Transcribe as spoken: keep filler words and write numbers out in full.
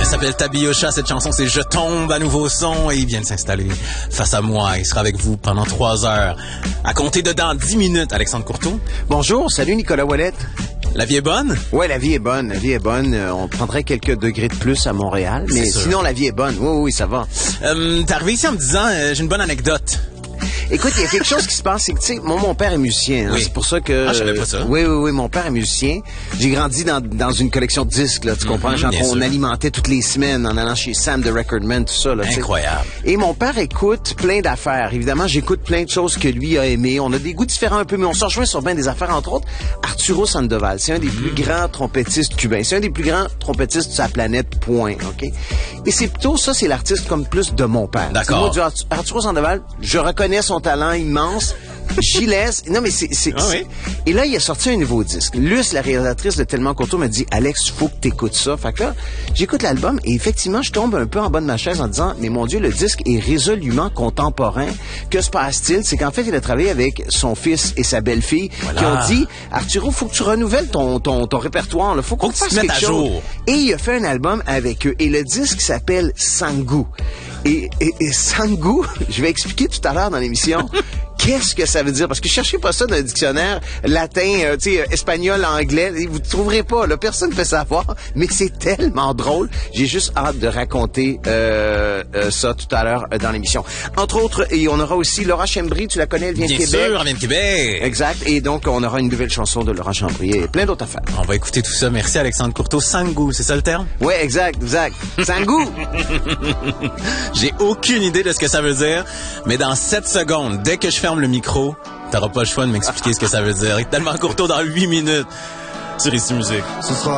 s'appelle Tabiosha, cette chanson c'est Je tombe à nouveau son et il vient de s'installer face à moi. Il sera avec vous pendant trois heures. À compter de dans dix minutes, Alexandre Courteau. Bonjour, salut Nicolas Ouellette. La vie est bonne? Ouais, la vie est bonne, la vie est bonne. Euh, on prendrait quelques degrés de plus à Montréal, mais sinon la vie est bonne. Oui, oui, ça va. Euh, t'es arrivé ici en me disant, euh, j'ai une bonne anecdote. Écoute, il y a quelque chose qui se passe, c'est que, tu sais, mon, mon père est musicien. Hein, oui. C'est pour ça que... Ah, je savais pas ça. Oui, oui, oui, mon père est musicien. J'ai grandi dans, dans une collection de disques, là, tu mm-hmm, comprends? Genre, on sûr. alimentait toutes les semaines en allant chez Sam de Recordman, tout ça, là. Incroyable. T'sais. Et mon père écoute plein d'affaires. Évidemment, j'écoute plein de choses que lui a aimées. On a des goûts différents un peu, mais on s'en rejoint sur bien des affaires, entre autres. Arturo Sandoval, c'est un des mm-hmm. plus grands trompettistes cubains. C'est un des plus grands trompettistes de sa planète, point, OK? Et c'est plutôt ça, c'est l'artiste comme plus de mon père. D'accord. Moi, du Arturo Sandoval, je reconnais son talent immense. J'y laisse. Non, mais c'est... c'est, ah, c'est... Oui. Et là, il a sorti un nouveau disque. Luce, la réalisatrice de Tellement Courteau, m'a dit, Alex, faut que t'écoutes ça. Fait que là, j'écoute l'album et effectivement, je tombe un peu en bas de ma chaise en disant, mais mon Dieu, le disque est résolument contemporain. Que se passe-t-il? C'est qu'en fait, il a travaillé avec son fils et sa belle-fille voilà. qui ont dit, Arturo, faut que tu renouvelles ton, ton, ton répertoire. Là. Faut qu'on faut fasse que tu quelque à chose. Jour. Et il a fait un album avec eux. Et le disque s'appelle Sangu. Et, et, et Sangu, je vais expliquer tout à l'heure dans l'émission. Qu'est-ce que ça veut dire? Parce que cherchez pas ça dans le dictionnaire latin, euh, tu sais, espagnol, anglais. Vous ne trouverez pas, là. Personne ne peut savoir. Mais c'est tellement drôle. J'ai juste hâte de raconter euh, euh, ça tout à l'heure euh, dans l'émission. Entre autres, et on aura aussi Laura Chambry. Tu la connais, elle vient Bien de Québec. Bien sûr, elle vient de Québec. Exact. Et donc, on aura une nouvelle chanson de Laura Chambry et plein d'autres affaires. On va écouter tout ça. Merci, Alexandre Courteau. Sangu, c'est ça le terme? Oui, exact, exact. Sangu! J'ai aucune idée de ce que ça veut dire, mais dans sept secondes, dès que je ferme le micro, t'auras pas le choix de m'expliquer ce que ça veut dire. Tellement Courteau dans huit minutes sur Ici Musique. Ce sera